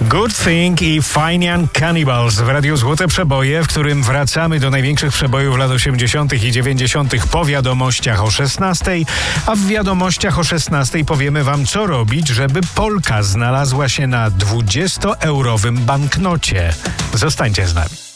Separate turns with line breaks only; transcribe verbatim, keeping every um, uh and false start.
Good Thing i Fine Young Cannibals w Radiu Złote Przeboje, w którym wracamy do największych przebojów lat osiemdziesiątych i dziewięćdziesiątych po wiadomościach o szesnastej, a w wiadomościach o szesnastej powiemy wam, co robić, żeby Polka znalazła się na dwudziestoeurowym banknocie. Zostańcie z nami.